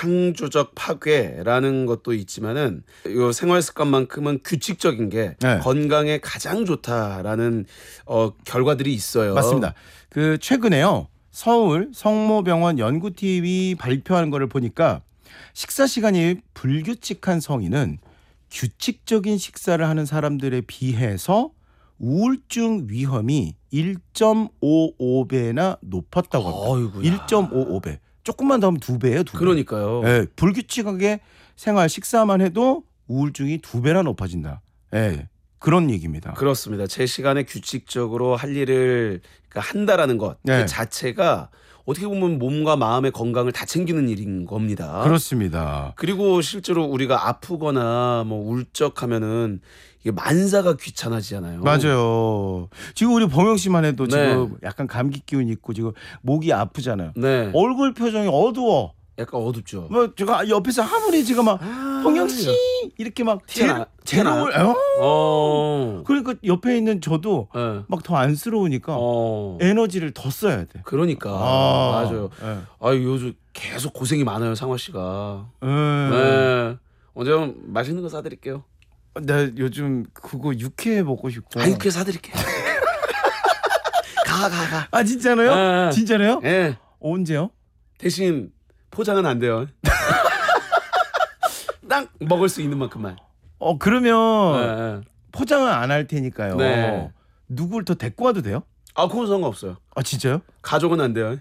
창조적 파괴라는 것도 있지만은 이 생활 습관만큼은 규칙적인 게 네. 건강에 가장 좋다라는 결과들이 있어요. 맞습니다. 그 최근에요. 서울 성모병원 연구팀이 발표한 거를 보니까 식사 시간이 불규칙한 성인은 규칙적인 식사를 하는 사람들에 비해서 우울증 위험이 1.55배나 높았다고 합니다. 어이구야. 1.55배. 조금만 더 하면 2배예요. 2배. 그러니까요. 네, 불규칙하게 생활 식사만 해도 우울증이 2배나 높아진다. 네, 그런 얘기입니다. 그렇습니다. 제 시간에 규칙적으로 할 일을 한다라는 것 네. 그 자체가 어떻게 보면 몸과 마음의 건강을 다 챙기는 일인 겁니다. 그렇습니다. 그리고 실제로 우리가 아프거나 뭐 울적하면은 이게 만사가 귀찮아지잖아요. 맞아요. 지금 우리 범영 씨만 해도 네. 지금 약간 감기 기운 있고 지금 목이 아프잖아요. 네. 얼굴 표정이 어두워. 약간 어둡죠. 뭐 제가 옆에서 아무리 지금 막 범영 씨 이렇게 막 티나- 재롱을 그러니까 옆에 있는 저도 네. 막 더 안쓰러우니까 에너지를 더 써야 돼. 그러니까 맞아요. 네. 요즘 계속 고생이 많아요, 상화 씨가. 네. 네. 언제 한번 맛있는 거 사드릴게요. 나 요즘 그거 육회 먹고 싶고. 육회 사드릴게요. 가. 아 진짜로요? 네. 진짜로요? 예. 언제요? 대신 포장은 안 돼요. 딱 먹을 수 있는 만큼만. 그러면 네. 포장은 안 할 테니까요. 네. 누굴 더 데리고 와도 돼요? 그건 상관없어요. 아 진짜요? 가족은 안 돼요.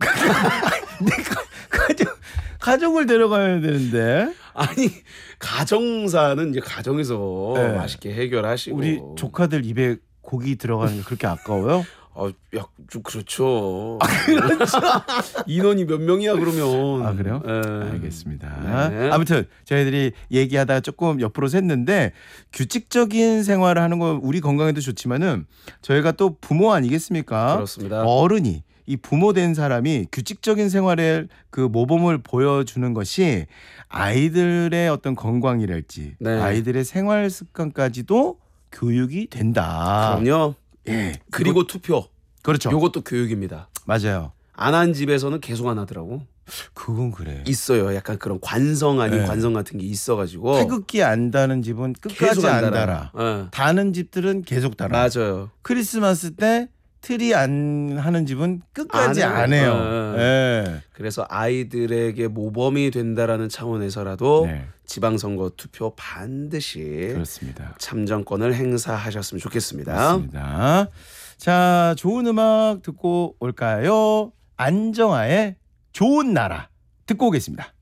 가족을 데려가야 되는데. 아니 가정사는 이제 가정에서 네. 맛있게 해결하시고. 우리 조카들 입에 고기 들어가는 게 그렇게 아까워요? 좀 그렇죠. 인원이 몇 명이야 그러면. 아 그래요? 네. 알겠습니다. 네. 아무튼 저희들이 얘기하다가 조금 옆으로 샜는데 규칙적인 생활을 하는 건 우리 건강에도 좋지만은 저희가 또 부모 아니겠습니까? 그렇습니다. 어른이 이 부모 된 사람이 규칙적인 생활의 그 모범을 보여주는 것이 아이들의 어떤 건강이랄지 네. 아이들의 생활 습관까지도 교육이 된다. 그럼요. 예. 그리고 투표. 그렇죠. 요것도 교육입니다. 맞아요. 안 한 집에서는 계속 안 하더라고. 그건 그래. 있어요. 약간 그런 관성 아닌 네. 관성 같은 게 있어가지고. 태극기 안 다는 집은 끝까지 계속 안 달아요. 달아. 네. 다는 집들은 계속 달아. 맞아요. 크리스마스 때 트리 안 하는 집은 끝까지 안 안 해요. 해요. 예. 그래서 아이들에게 모범이 된다라는 차원에서라도 네. 지방선거 투표 반드시 그렇습니다. 참정권을 행사하셨으면 좋겠습니다. 맞습니다. 자, 좋은 음악 듣고 올까요? 안정아의 좋은 나라 듣고 오겠습니다.